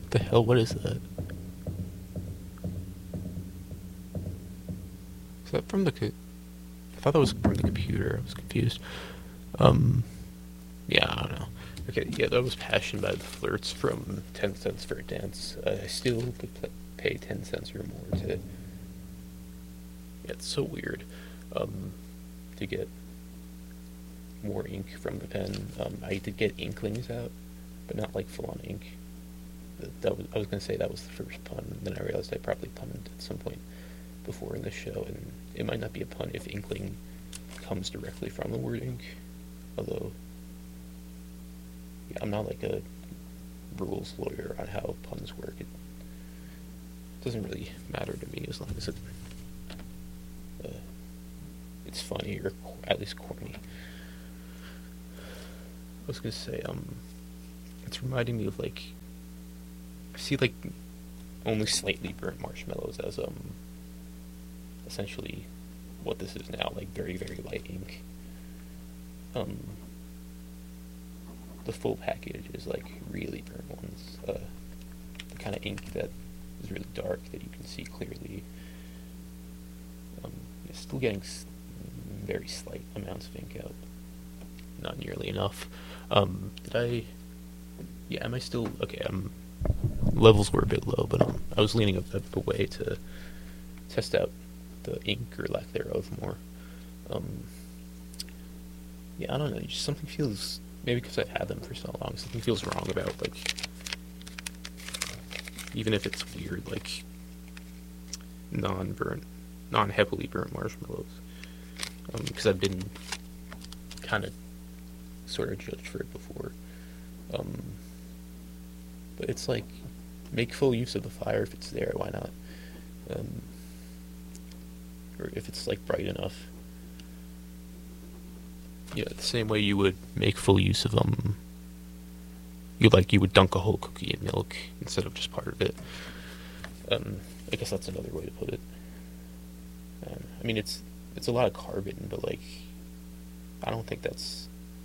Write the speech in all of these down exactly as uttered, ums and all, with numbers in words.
the hell? What is that? Is that from the... Co- I thought that was from the computer. I was confused. Um, yeah, I don't know. Okay, yeah, that was Passion by the Flirts from ten cents for a Dance. Uh, I still would pl- pay ten cents or more to... Yeah, it's so weird um, to get more ink from the pen. Um, I did get inklings out, but not like full-on ink. That, that was, I was going to say that was the first pun, then I realized I probably punned at some point before in this show, and it might not be a pun if inkling comes directly from the word ink, although yeah, I'm not like a rules lawyer on how puns work. It doesn't really matter to me as long as it uh, it's funny or at least corny. I was gonna say, um, it's reminding me of like I see like only slightly burnt marshmallows as um essentially what this is now, like very very light ink. Um, the full package is like really burnt ones, uh, the kind of ink that is really dark that you can see clearly. Um, you're still getting s- very slight amounts of ink out, not nearly enough. Um, did I? Yeah, am I still okay? Um, levels were a bit low, but um, I was leaning a bit away to test out the ink or lack thereof more. Um, yeah, I don't know. Just something feels, maybe because I've had them for so long, something feels wrong about like, even if it's weird, like non-burnt, non-heavily burnt marshmallows. Um, because I've been kind of sort of judged for it before. Um, but it's like, make full use of the fire if it's there. Why not? Um, or if it's like bright enough. Yeah, the same way you would make full use of um you like you would dunk a whole cookie in milk instead of just part of it. Um, I guess that's another way to put it. Um, I mean, it's it's a lot of carbon, but like, I don't think that's,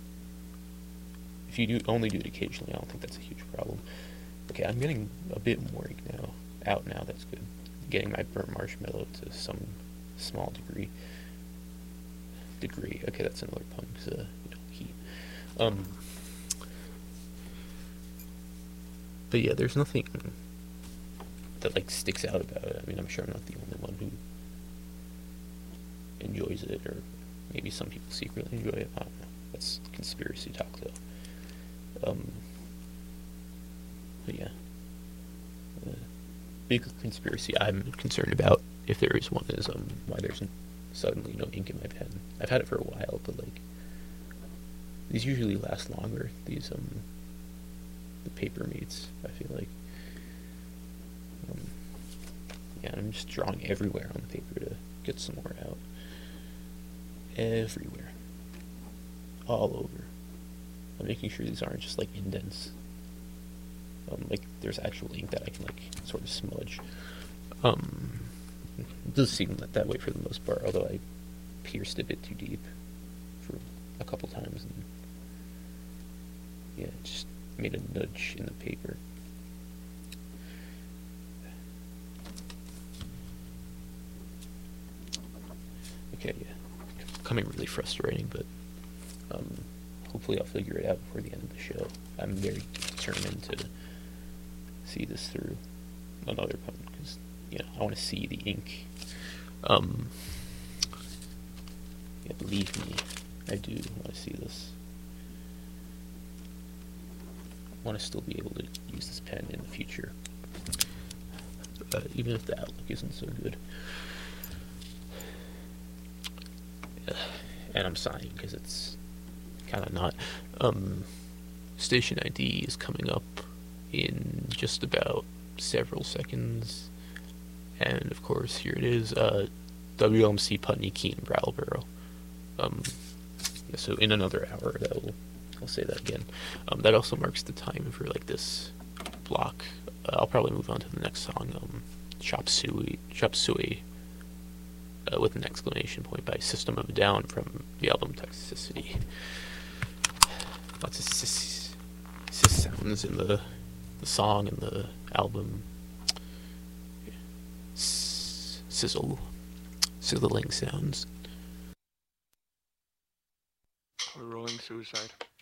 if you do only do it occasionally, I don't think that's a huge problem. Okay, I'm getting a bit more ink now, out now. That's good. Getting my burnt marshmallow to some small degree. Degree. Okay, that's another pun because uh, you know, heat. Um, but yeah, there's nothing that like sticks out about it. I mean, I'm sure I'm not the only one who enjoys it, or maybe some people secretly enjoy it. I don't know. That's conspiracy talk, though. Um, but yeah, the bigger conspiracy I'm concerned about, if there is one, is um why there's suddenly no ink in my pen. I've had it for a while, but like, these usually last longer. These um the paper meats, I feel like. Um, yeah, I'm just drawing everywhere on the paper to get some more out. Everywhere. All over. I'm making sure these aren't just like indents. Um, like there's actual ink that I can like sort of smudge. Um, it does seem that, that way for the most part, although I pierced a bit too deep for a couple times, and yeah, it just made a nudge in the paper. Okay, yeah, becoming really frustrating, but um, hopefully I'll figure it out before the end of the show. I'm very determined to see this through. Another pun, because you know I want to see the ink. Um, yeah, believe me, I do want to see this. I want to still be able to use this pen in the future, uh, even if the outlook isn't so good. Uh, and I'm sighing because it's kind of not. Um, station I D is coming up in just about several seconds, and of course here it is, uh, W M C Putney Keene Brattleboro. Um, yeah, so in another hour, that will, I'll say that again. Um, that also marks the time for like this block. Uh, I'll probably move on to the next song, um, Chop Suey, Chop Suey, uh, with an exclamation point by System of a Down from the album Toxicity. Lots of sis, sis sounds in the the song and the album s- sizzle, sizzling sounds. The Rolling Suicide.